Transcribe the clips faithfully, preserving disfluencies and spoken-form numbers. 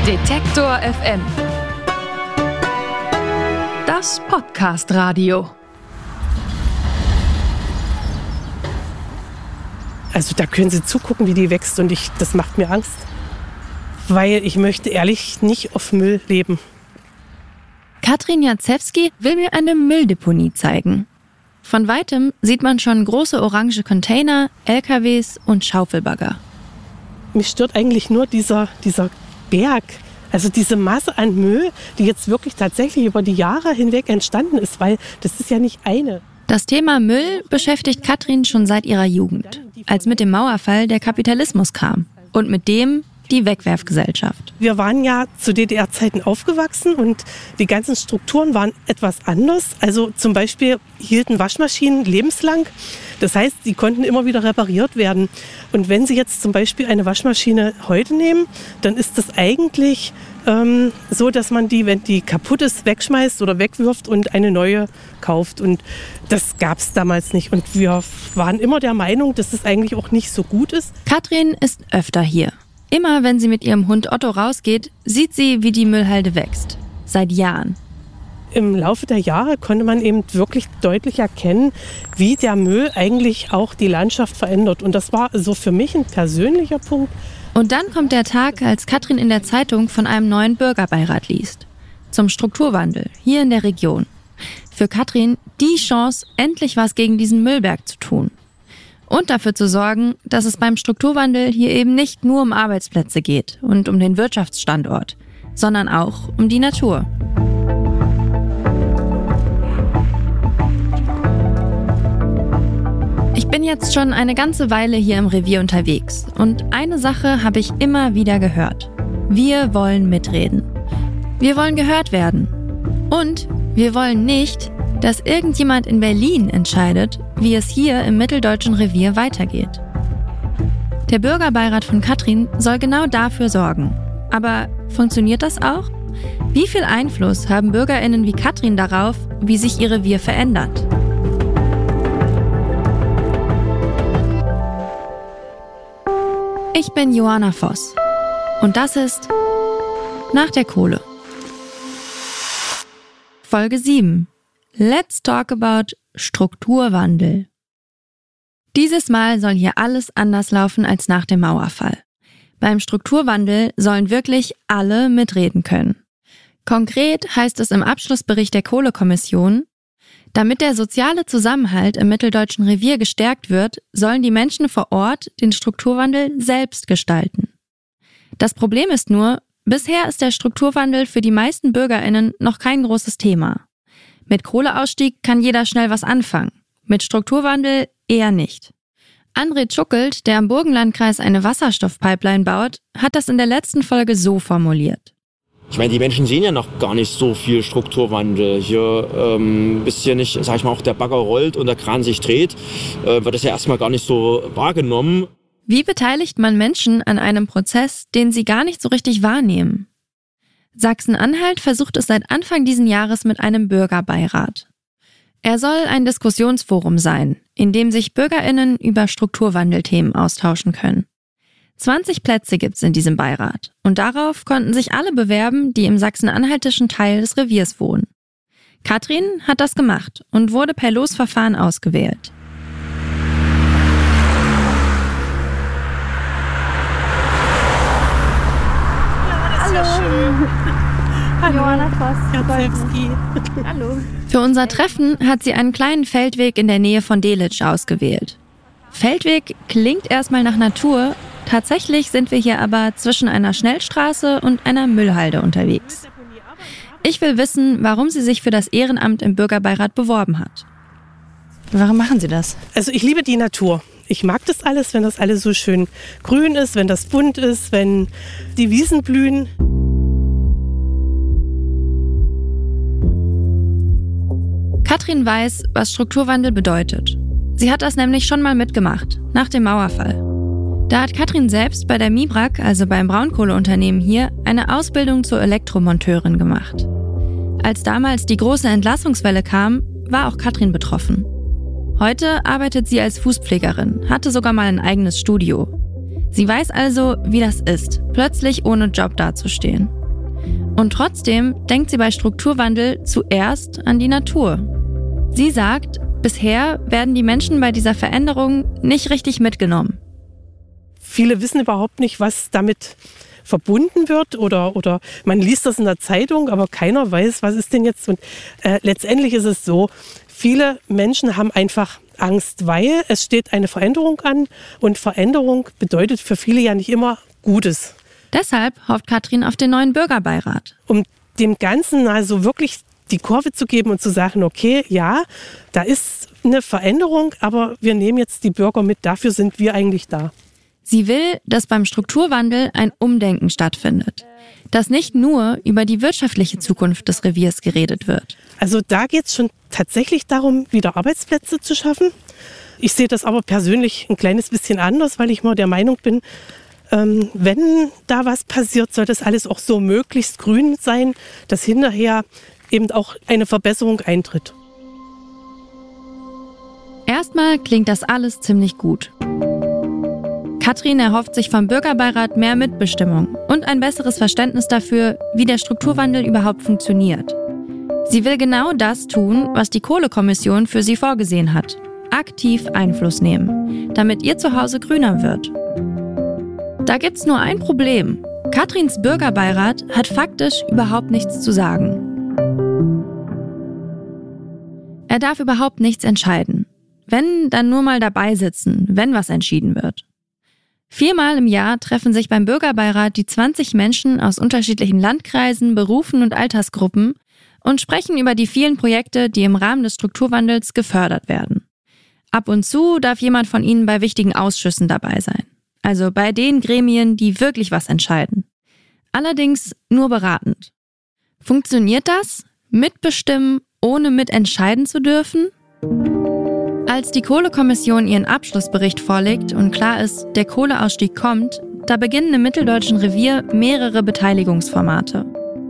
Detektor F M. Das Podcast-Radio. Also da können Sie zugucken, wie die wächst und ich, das macht mir Angst. Weil ich möchte ehrlich nicht auf Müll leben. Katrin Jacewski will mir eine Mülldeponie zeigen. Von Weitem sieht man schon große orange Container, L K Ws und Schaufelbagger. Mich stört eigentlich nur dieser, dieser Berg, also diese Masse an Müll, die jetzt wirklich tatsächlich über die Jahre hinweg entstanden ist, weil das ist ja nicht eine. Das Thema Müll beschäftigt Katrin schon seit ihrer Jugend, als mit dem Mauerfall der Kapitalismus kam und mit dem die Wegwerfgesellschaft. Wir waren ja zu D D R-Zeiten aufgewachsen und die ganzen Strukturen waren etwas anders. Also zum Beispiel hielten Waschmaschinen lebenslang. Das heißt, die konnten immer wieder repariert werden. Und wenn Sie jetzt zum Beispiel eine Waschmaschine heute nehmen, dann ist das eigentlich ähm, so, dass man die, wenn die kaputt ist, wegschmeißt oder wegwirft und eine neue kauft. Und das gab es damals nicht. Und wir waren immer der Meinung, dass es eigentlich auch nicht so gut ist. Katrin ist öfter hier. Immer wenn sie mit ihrem Hund Otto rausgeht, sieht sie, wie die Müllhalde wächst. Seit Jahren. Im Laufe der Jahre konnte man eben wirklich deutlich erkennen, wie der Müll eigentlich auch die Landschaft verändert. Und das war so für mich ein persönlicher Punkt. Und dann kommt der Tag, als Katrin in der Zeitung von einem neuen Bürgerbeirat liest. Zum Strukturwandel, hier in der Region. Für Katrin die Chance, endlich was gegen diesen Müllberg zu tun. Und dafür zu sorgen, dass es beim Strukturwandel hier eben nicht nur um Arbeitsplätze geht und um den Wirtschaftsstandort, sondern auch um die Natur. Ich bin jetzt schon eine ganze Weile hier im Revier unterwegs und eine Sache habe ich immer wieder gehört. Wir wollen mitreden. Wir wollen gehört werden. Und wir wollen nicht, dass irgendjemand in Berlin entscheidet, wie es hier im mitteldeutschen Revier weitergeht. Der Bürgerbeirat von Katrin soll genau dafür sorgen. Aber funktioniert das auch? Wie viel Einfluss haben BürgerInnen wie Katrin darauf, wie sich ihr Revier verändert? Ich bin Johanna Voss und das ist Nach der Kohle. Folge sieben. Let's talk about Strukturwandel. Dieses Mal soll hier alles anders laufen als nach dem Mauerfall. Beim Strukturwandel sollen wirklich alle mitreden können. Konkret heißt es im Abschlussbericht der Kohlekommission, damit der soziale Zusammenhalt im mitteldeutschen Revier gestärkt wird, sollen die Menschen vor Ort den Strukturwandel selbst gestalten. Das Problem ist nur, bisher ist der Strukturwandel für die meisten BürgerInnen noch kein großes Thema. Mit Kohleausstieg kann jeder schnell was anfangen, mit Strukturwandel eher nicht. André Tschuckelt, der im Burgenlandkreis eine Wasserstoffpipeline baut, hat das in der letzten Folge so formuliert. Ich meine, die Menschen sehen ja noch gar nicht so viel Strukturwandel. Hier, ähm, bis hier nicht, sag ich mal, auch der Bagger rollt und der Kran sich dreht, äh, wird das ja erstmal gar nicht so wahrgenommen. Wie beteiligt man Menschen an einem Prozess, den sie gar nicht so richtig wahrnehmen? Sachsen-Anhalt versucht es seit Anfang diesen Jahres mit einem Bürgerbeirat. Er soll ein Diskussionsforum sein, in dem sich BürgerInnen über Strukturwandelthemen austauschen können. zwanzig Plätze gibt's in diesem Beirat und darauf konnten sich alle bewerben, die im sachsen-anhaltischen Teil des Reviers wohnen. Katrin hat das gemacht und wurde per Losverfahren ausgewählt. Hallo. Hallo. Johanna Voss. Jacewski. Hallo. Für unser Treffen hat sie einen kleinen Feldweg in der Nähe von Delitzsch ausgewählt. Feldweg klingt erstmal nach Natur, tatsächlich sind wir hier aber zwischen einer Schnellstraße und einer Müllhalde unterwegs. Ich will wissen, warum sie sich für das Ehrenamt im Bürgerbeirat beworben hat. Warum machen Sie das? Also ich liebe die Natur. Ich mag das alles, wenn das alles so schön grün ist, wenn das bunt ist, wenn die Wiesen blühen. Katrin weiß, was Strukturwandel bedeutet. Sie hat das nämlich schon mal mitgemacht, nach dem Mauerfall. Da hat Katrin selbst bei der MIBRAG, also beim Braunkohleunternehmen hier, eine Ausbildung zur Elektromonteurin gemacht. Als damals die große Entlassungswelle kam, war auch Katrin betroffen. Heute arbeitet sie als Fußpflegerin, hatte sogar mal ein eigenes Studio. Sie weiß also, wie das ist, plötzlich ohne Job dazustehen. Und trotzdem denkt sie bei Strukturwandel zuerst an die Natur. Sie sagt, bisher werden die Menschen bei dieser Veränderung nicht richtig mitgenommen. Viele wissen überhaupt nicht, was damit verbunden wird oder, oder man liest das in der Zeitung, aber keiner weiß, was ist denn jetzt. Und äh, letztendlich ist es so, viele Menschen haben einfach Angst, weil es steht eine Veränderung an und Veränderung bedeutet für viele ja nicht immer Gutes. Deshalb hofft Katrin auf den neuen Bürgerbeirat. Um dem Ganzen also wirklich die Kurve zu geben und zu sagen, okay, ja, da ist eine Veränderung, aber wir nehmen jetzt die Bürger mit, dafür sind wir eigentlich da. Sie will, dass beim Strukturwandel ein Umdenken stattfindet. Dass nicht nur über die wirtschaftliche Zukunft des Reviers geredet wird. Also da geht es schon tatsächlich darum, wieder Arbeitsplätze zu schaffen. Ich sehe das aber persönlich ein kleines bisschen anders, weil ich mal der Meinung bin, ähm, wenn da was passiert, soll das alles auch so möglichst grün sein, dass hinterher eben auch eine Verbesserung eintritt. Erstmal klingt das alles ziemlich gut. Katrin erhofft sich vom Bürgerbeirat mehr Mitbestimmung und ein besseres Verständnis dafür, wie der Strukturwandel überhaupt funktioniert. Sie will genau das tun, was die Kohlekommission für sie vorgesehen hat. Aktiv Einfluss nehmen, damit ihr Zuhause grüner wird. Da gibt's nur ein Problem. Katrins Bürgerbeirat hat faktisch überhaupt nichts zu sagen. Er darf überhaupt nichts entscheiden. Wenn, dann nur mal dabei sitzen, wenn was entschieden wird. Viermal im Jahr treffen sich beim Bürgerbeirat die zwanzig Menschen aus unterschiedlichen Landkreisen, Berufen und Altersgruppen und sprechen über die vielen Projekte, die im Rahmen des Strukturwandels gefördert werden. Ab und zu darf jemand von ihnen bei wichtigen Ausschüssen dabei sein. Also bei den Gremien, die wirklich was entscheiden. Allerdings nur beratend. Funktioniert das? Mitbestimmen, ohne mitentscheiden zu dürfen? Als die Kohlekommission ihren Abschlussbericht vorlegt und klar ist, der Kohleausstieg kommt, da beginnen im Mitteldeutschen Revier mehrere Beteiligungsformate.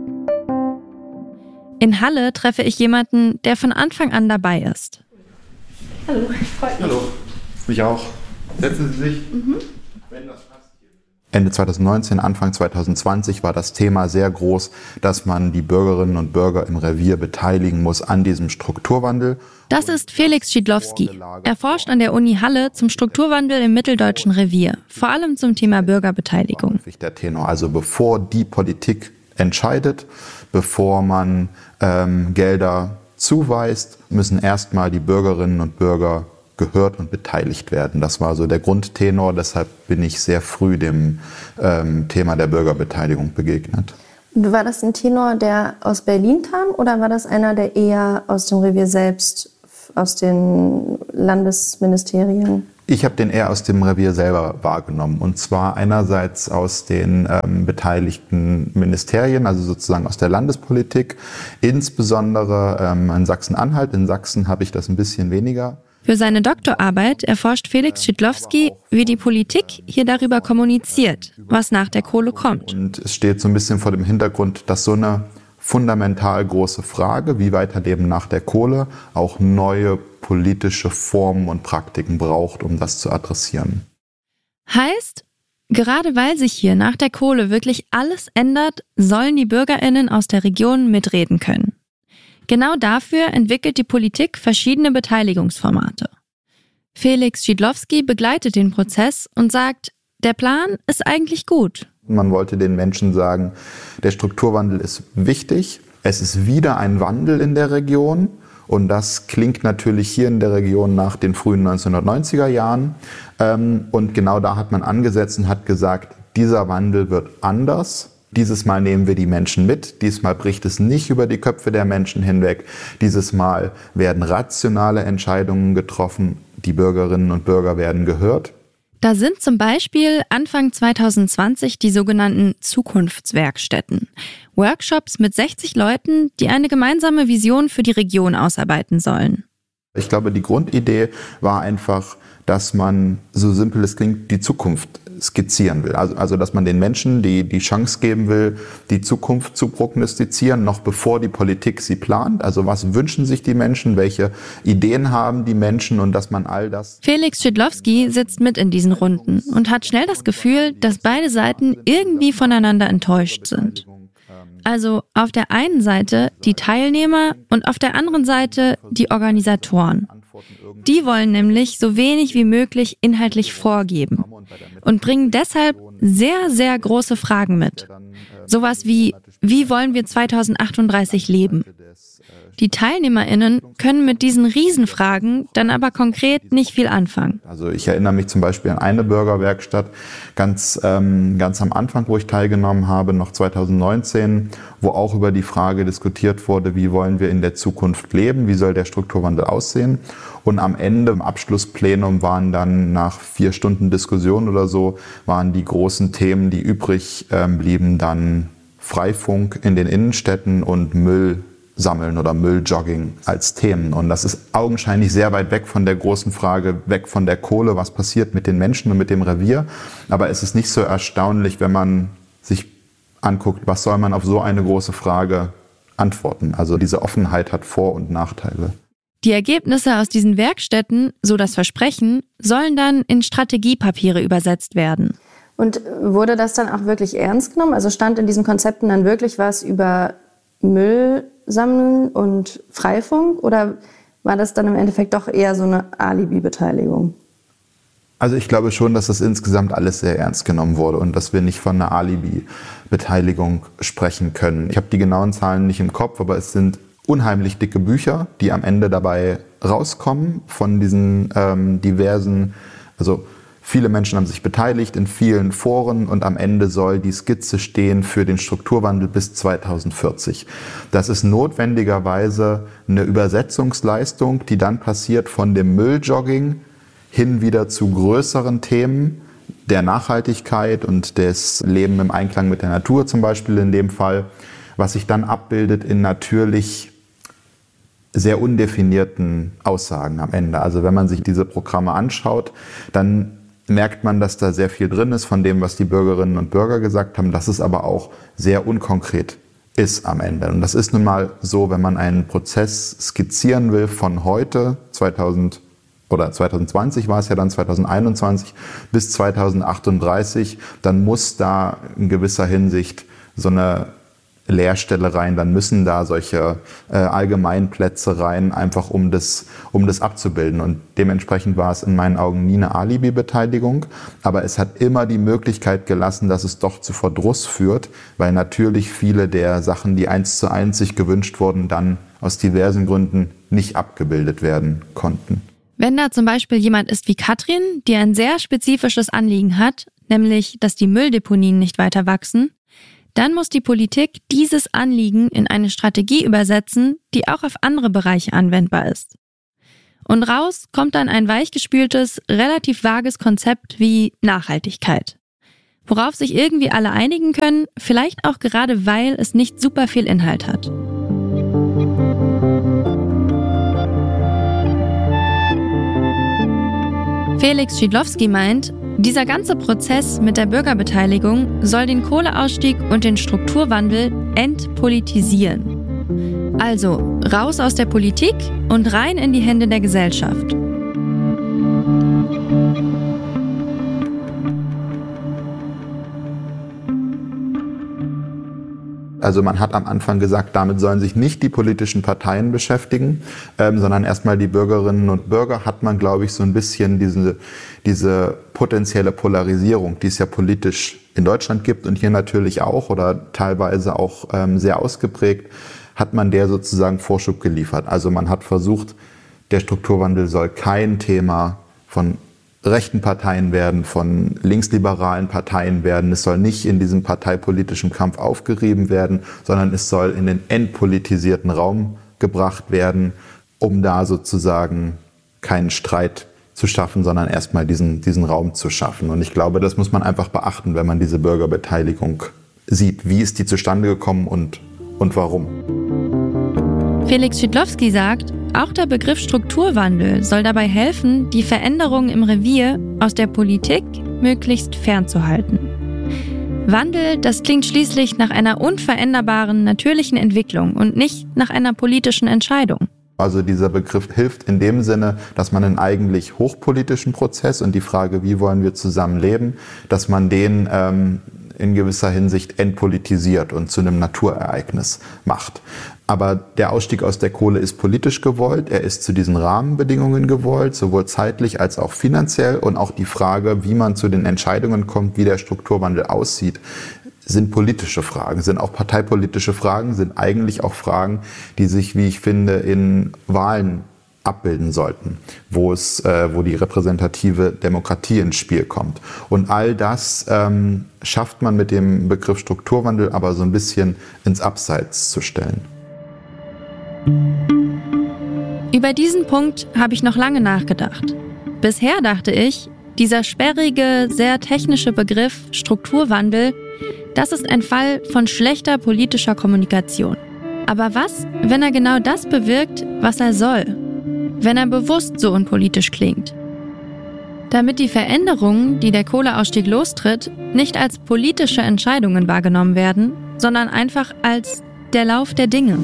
In Halle treffe ich jemanden, der von Anfang an dabei ist. Hallo, freut mich. Hallo, mich auch. Setzen Sie sich. Mhm. Wenn das passt. Ende zweitausendneunzehn, Anfang zweitausendzwanzig war das Thema sehr groß, dass man die Bürgerinnen und Bürger im Revier beteiligen muss an diesem Strukturwandel. Das ist Felix Schiedlowski. Er forscht an der Uni Halle zum Strukturwandel im Mitteldeutschen Revier, vor allem zum Thema Bürgerbeteiligung. Der Tenor. Also bevor die Politik entscheidet, bevor man ähm, Gelder zuweist, müssen erstmal die Bürgerinnen und Bürger gehört und beteiligt werden. Das war so der Grundtenor, deshalb bin ich sehr früh dem ähm, Thema der Bürgerbeteiligung begegnet. War das ein Tenor, der aus Berlin kam, oder war das einer, der eher aus dem Revier selbst, aus den Landesministerien? Ich habe den eher aus dem Revier selber wahrgenommen, und zwar einerseits aus den ähm, beteiligten Ministerien, also sozusagen aus der Landespolitik, insbesondere ähm, in Sachsen-Anhalt. In Sachsen habe ich das ein bisschen weniger. Für seine Doktorarbeit erforscht Felix Schiedlowski, wie die Politik hier darüber kommuniziert, was nach der Kohle kommt. Und es steht so ein bisschen vor dem Hintergrund, dass so eine fundamental große Frage, wie weiterleben nach der Kohle, auch neue politische Formen und Praktiken braucht, um das zu adressieren. Heißt, gerade weil sich hier nach der Kohle wirklich alles ändert, sollen die BürgerInnen aus der Region mitreden können. Genau dafür entwickelt die Politik verschiedene Beteiligungsformate. Felix Schiedlowski begleitet den Prozess und sagt, der Plan ist eigentlich gut. Man wollte den Menschen sagen, der Strukturwandel ist wichtig, es ist wieder ein Wandel in der Region, und das klingt natürlich hier in der Region nach den frühen neunzehnhundertneunziger Jahren. Und genau da hat man angesetzt und hat gesagt, dieser Wandel wird anders. Dieses Mal nehmen wir die Menschen mit, diesmal bricht es nicht über die Köpfe der Menschen hinweg, dieses Mal werden rationale Entscheidungen getroffen, die Bürgerinnen und Bürger werden gehört. Da sind zum Beispiel Anfang zweitausendzwanzig die sogenannten Zukunftswerkstätten. Workshops mit sechzig Leuten, die eine gemeinsame Vision für die Region ausarbeiten sollen. Ich glaube, die Grundidee war einfach, dass man, so simpel es klingt, die Zukunft skizzieren will. Also, also dass man den Menschen die, die Chance geben will, die Zukunft zu prognostizieren, noch bevor die Politik sie plant. Also was wünschen sich die Menschen, welche Ideen haben die Menschen und dass man all das... Felix Szydlowski sitzt mit in diesen Runden und hat schnell das Gefühl, dass beide Seiten irgendwie voneinander enttäuscht sind. Also auf der einen Seite die Teilnehmer und auf der anderen Seite die Organisatoren. Die wollen nämlich so wenig wie möglich inhaltlich vorgeben und bringen deshalb sehr, sehr große Fragen mit. Sowas wie, wie wollen wir zweitausendachtunddreißig leben? Die TeilnehmerInnen können mit diesen Riesenfragen dann aber konkret nicht viel anfangen. Also ich erinnere mich zum Beispiel an eine Bürgerwerkstatt ganz, ähm, ganz am Anfang, wo ich teilgenommen habe, noch zweitausendneunzehn, wo auch über die Frage diskutiert wurde, wie wollen wir in der Zukunft leben, wie soll der Strukturwandel aussehen. Und am Ende, im Abschlussplenum, waren dann nach vier Stunden Diskussion oder so, waren die großen Themen, die übrig ähm, blieben, dann Freifunk in den Innenstädten und Müll sammeln oder Mülljogging als Themen. Und das ist augenscheinlich sehr weit weg von der großen Frage, weg von der Kohle, was passiert mit den Menschen und mit dem Revier. Aber es ist nicht so erstaunlich, wenn man sich anguckt, was soll man auf so eine große Frage antworten. Also diese Offenheit hat Vor- und Nachteile. Die Ergebnisse aus diesen Werkstätten, so das Versprechen, sollen dann in Strategiepapiere übersetzt werden. Und wurde das dann auch wirklich ernst genommen? Also stand in diesen Konzepten dann wirklich was über Müll sammeln und Freifunk oder war das dann im Endeffekt doch eher so eine Alibi-Beteiligung? Also ich glaube schon, dass das insgesamt alles sehr ernst genommen wurde und dass wir nicht von einer Alibi-Beteiligung sprechen können. Ich habe die genauen Zahlen nicht im Kopf, aber es sind unheimlich dicke Bücher, die am Ende dabei rauskommen von diesen ähm, diversen, also viele Menschen haben sich beteiligt in vielen Foren und am Ende soll die Skizze stehen für den Strukturwandel bis zweitausendvierzig. Das ist notwendigerweise eine Übersetzungsleistung, die dann passiert von dem Mülljogging hin wieder zu größeren Themen der Nachhaltigkeit und des Lebens im Einklang mit der Natur zum Beispiel in dem Fall, was sich dann abbildet in natürlich sehr undefinierten Aussagen am Ende. Also wenn man sich diese Programme anschaut, dann merkt man, dass da sehr viel drin ist von dem, was die Bürgerinnen und Bürger gesagt haben, dass es aber auch sehr unkonkret ist am Ende. Und das ist nun mal so, wenn man einen Prozess skizzieren will von heute, zweitausend oder zweitausendzwanzig war es ja dann, zweitausendeinundzwanzig bis zweitausendachtunddreißig, dann muss da in gewisser Hinsicht so eine Leerstelle rein, dann müssen da solche äh, Allgemeinplätze rein, einfach um das, um das abzubilden. Und dementsprechend war es in meinen Augen nie eine Alibi-Beteiligung, aber es hat immer die Möglichkeit gelassen, dass es doch zu Verdruss führt, weil natürlich viele der Sachen, die eins zu eins sich gewünscht wurden, dann aus diversen Gründen nicht abgebildet werden konnten. Wenn da zum Beispiel jemand ist wie Katrin, die ein sehr spezifisches Anliegen hat, nämlich, dass die Mülldeponien nicht weiter wachsen, dann muss die Politik dieses Anliegen in eine Strategie übersetzen, die auch auf andere Bereiche anwendbar ist. Und raus kommt dann ein weichgespültes, relativ vages Konzept wie Nachhaltigkeit, worauf sich irgendwie alle einigen können, vielleicht auch gerade weil es nicht super viel Inhalt hat. Felix Szydlowski meint, dieser ganze Prozess mit der Bürgerbeteiligung soll den Kohleausstieg und den Strukturwandel entpolitisieren. Also raus aus der Politik und rein in die Hände der Gesellschaft. Also man hat am Anfang gesagt, damit sollen sich nicht die politischen Parteien beschäftigen, ähm, sondern erstmal die Bürgerinnen und Bürger. Hat man, glaube ich, so ein bisschen diese, diese potenzielle Polarisierung, die es ja politisch in Deutschland gibt und hier natürlich auch oder teilweise auch ähm, sehr ausgeprägt, hat man der sozusagen Vorschub geliefert. Also man hat versucht, der Strukturwandel soll kein Thema von rechten Parteien werden, von linksliberalen Parteien werden. Es soll nicht in diesem parteipolitischen Kampf aufgerieben werden, sondern es soll in den entpolitisierten Raum gebracht werden, um da sozusagen keinen Streit zu schaffen, sondern erstmal diesen, diesen Raum zu schaffen. Und ich glaube, das muss man einfach beachten, wenn man diese Bürgerbeteiligung sieht. Wie ist die zustande gekommen und, und warum? Felix Szydlowski sagt, auch der Begriff Strukturwandel soll dabei helfen, die Veränderungen im Revier aus der Politik möglichst fernzuhalten. Wandel, das klingt schließlich nach einer unveränderbaren, natürlichen Entwicklung und nicht nach einer politischen Entscheidung. Also dieser Begriff hilft in dem Sinne, dass man einen eigentlich hochpolitischen Prozess und die Frage, wie wollen wir zusammenleben, dass man den ähm, in gewisser Hinsicht entpolitisiert und zu einem Naturereignis macht. Aber der Ausstieg aus der Kohle ist politisch gewollt, er ist zu diesen Rahmenbedingungen gewollt, sowohl zeitlich als auch finanziell. Und auch die Frage, wie man zu den Entscheidungen kommt, wie der Strukturwandel aussieht, sind politische Fragen, sind auch parteipolitische Fragen, sind eigentlich auch Fragen, die sich, wie ich finde, in Wahlen abbilden sollten, wo es, äh, wo die repräsentative Demokratie ins Spiel kommt. Und all das ähm, schafft man mit dem Begriff Strukturwandel aber so ein bisschen ins Abseits zu stellen. Über diesen Punkt habe ich noch lange nachgedacht. Bisher dachte ich, dieser sperrige, sehr technische Begriff Strukturwandel, das ist ein Fall von schlechter politischer Kommunikation. Aber was, wenn er genau das bewirkt, was er soll? Wenn er bewusst so unpolitisch klingt? Damit die Veränderungen, die der Kohleausstieg lostritt, nicht als politische Entscheidungen wahrgenommen werden, sondern einfach als der Lauf der Dinge.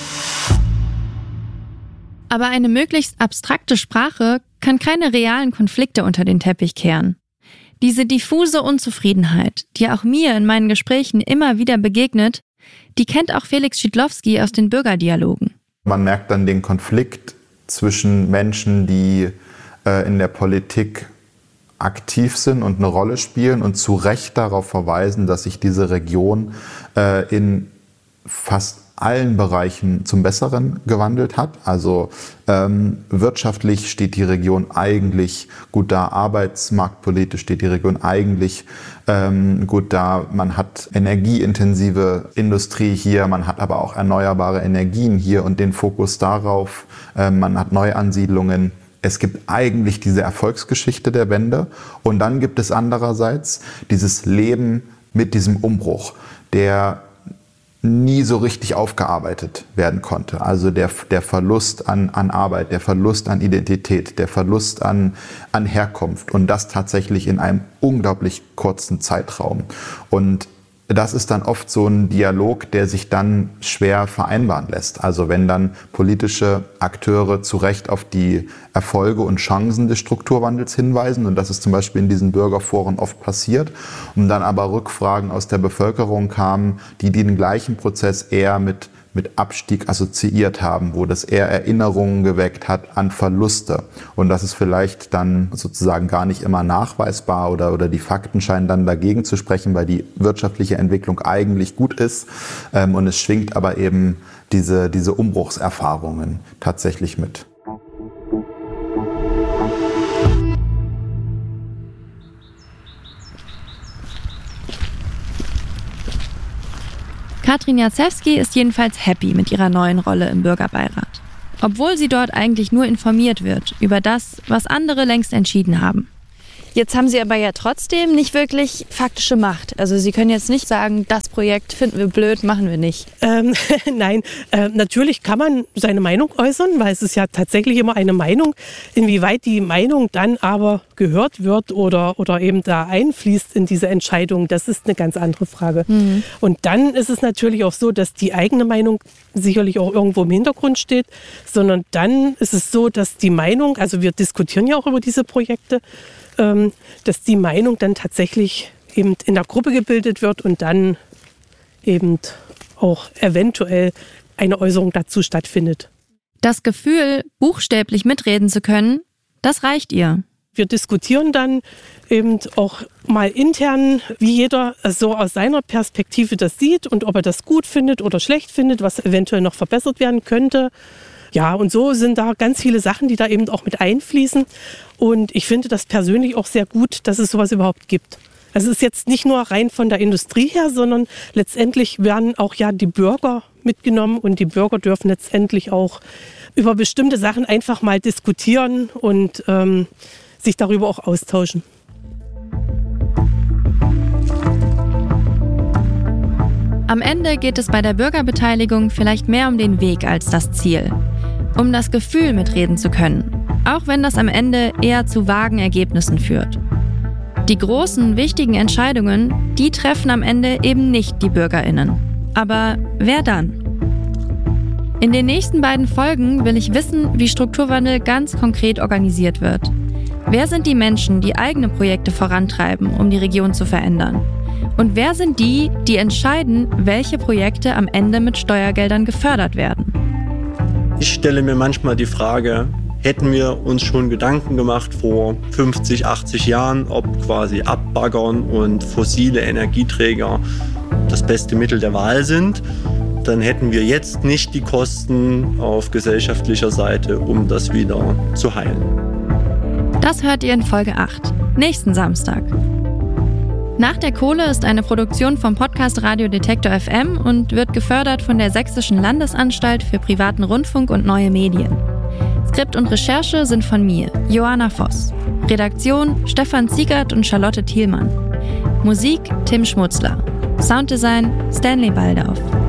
Aber eine möglichst abstrakte Sprache kann keine realen Konflikte unter den Teppich kehren. Diese diffuse Unzufriedenheit, die auch mir in meinen Gesprächen immer wieder begegnet, die kennt auch Felix Schiedlowski aus den Bürgerdialogen. Man merkt dann den Konflikt zwischen Menschen, die äh, in der Politik aktiv sind und eine Rolle spielen und zu Recht darauf verweisen, dass sich diese Region äh, in fast allen Bereichen zum Besseren gewandelt hat. Also ähm, wirtschaftlich steht die Region eigentlich gut da, arbeitsmarktpolitisch steht die Region eigentlich ähm, gut da. Man hat energieintensive Industrie hier, man hat aber auch erneuerbare Energien hier und den Fokus darauf. Ähm, man hat Neuansiedlungen. Es gibt eigentlich diese Erfolgsgeschichte der Wende und dann gibt es andererseits dieses Leben mit diesem Umbruch, der nie so richtig aufgearbeitet werden konnte. Also der, der Verlust an, an Arbeit, der Verlust an Identität, der Verlust an, an Herkunft und das tatsächlich in einem unglaublich kurzen Zeitraum. Und das ist dann oft so ein Dialog, der sich dann schwer vereinbaren lässt. Also wenn dann politische Akteure zu Recht auf die Erfolge und Chancen des Strukturwandels hinweisen, und das ist zum Beispiel in diesen Bürgerforen oft passiert, und dann aber Rückfragen aus der Bevölkerung kamen, die den gleichen Prozess eher mit mit Abstieg assoziiert haben, wo das eher Erinnerungen geweckt hat an Verluste. Und das ist vielleicht dann sozusagen gar nicht immer nachweisbar oder, oder die Fakten scheinen dann dagegen zu sprechen, weil die wirtschaftliche Entwicklung eigentlich gut ist. Ähm, und es schwingt aber eben diese, diese Umbruchserfahrungen tatsächlich mit. Katrin Jacewski ist jedenfalls happy mit ihrer neuen Rolle im Bürgerbeirat. Obwohl sie dort eigentlich nur informiert wird über das, was andere längst entschieden haben. Jetzt haben Sie aber ja trotzdem nicht wirklich faktische Macht. Also Sie können jetzt nicht sagen, das Projekt finden wir blöd, machen wir nicht. Ähm, nein, äh, natürlich kann man seine Meinung äußern, weil es ist ja tatsächlich immer eine Meinung. Inwieweit die Meinung dann aber gehört wird oder, oder eben da einfließt in diese Entscheidung, das ist eine ganz andere Frage. Mhm. Und dann ist es natürlich auch so, dass die eigene Meinung sicherlich auch irgendwo im Hintergrund steht, sondern dann ist es so, dass die Meinung, also wir diskutieren ja auch über diese Projekte, ähm, dass die Meinung dann tatsächlich eben in der Gruppe gebildet wird und dann eben auch eventuell eine Äußerung dazu stattfindet. Das Gefühl, buchstäblich mitreden zu können, das reicht ihr. Wir diskutieren dann eben auch mal intern, wie jeder so aus seiner Perspektive das sieht und ob er das gut findet oder schlecht findet, was eventuell noch verbessert werden könnte. Ja, und so sind da ganz viele Sachen, die da eben auch mit einfließen. Und ich finde das persönlich auch sehr gut, dass es sowas überhaupt gibt. Also es ist jetzt nicht nur rein von der Industrie her, sondern letztendlich werden auch ja die Bürger mitgenommen und die Bürger dürfen letztendlich auch über bestimmte Sachen einfach mal diskutieren und ähm, sich darüber auch austauschen. Am Ende geht es bei der Bürgerbeteiligung vielleicht mehr um den Weg als das Ziel. Um das Gefühl, mitreden zu können, auch wenn das am Ende eher zu vagen Ergebnissen führt. Die großen, wichtigen Entscheidungen, die treffen am Ende eben nicht die BürgerInnen. Aber wer dann? In den nächsten beiden Folgen will ich wissen, wie Strukturwandel ganz konkret organisiert wird. Wer sind die Menschen, die eigene Projekte vorantreiben, um die Region zu verändern? Und wer sind die, die entscheiden, welche Projekte am Ende mit Steuergeldern gefördert werden? Ich stelle mir manchmal die Frage, hätten wir uns schon Gedanken gemacht vor fünfzig, achtzig Jahren, ob quasi Abbaggern und fossile Energieträger das beste Mittel der Wahl sind, dann hätten wir jetzt nicht die Kosten auf gesellschaftlicher Seite, um das wieder zu heilen. Das hört ihr in Folge acht, nächsten Samstag. Nach der Kohle ist eine Produktion vom Podcast Radio Detektor F M und wird gefördert von der Sächsischen Landesanstalt für privaten Rundfunk und neue Medien. Skript und Recherche sind von mir, Johanna Voss. Redaktion Stefan Ziegert und Charlotte Thielmann. Musik Tim Schmutzler. Sounddesign Stanley Baldauf.